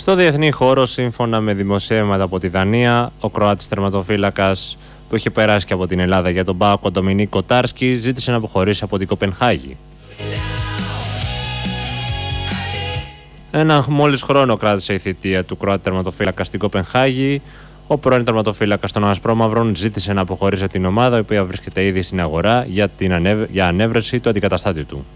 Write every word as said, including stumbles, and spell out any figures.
Στο διεθνή χώρο, σύμφωνα με δημοσιεύματα από τη Δανία, ο Κροάτης τερματοφύλακας που είχε περάσει και από την Ελλάδα για τον ΠΑΟΚ, ο Ντομινίκ Κοτάρσκι, ζήτησε να αποχωρήσει από την Κοπενχάγη. Ένα μόλις χρόνο κράτησε η θητεία του Κροάτη τερματοφύλακα στην Κοπενχάγη. Ο πρώην τερματοφύλακας των Ασπρόμαυρων ζήτησε να αποχωρήσει από την ομάδα, η οποία βρίσκεται ήδη στην αγορά για, την ανέβ... για ανέβρεση του αντικαταστάτη του.